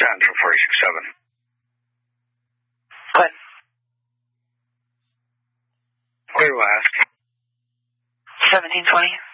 10 for 467. What? What do you ask? 1720.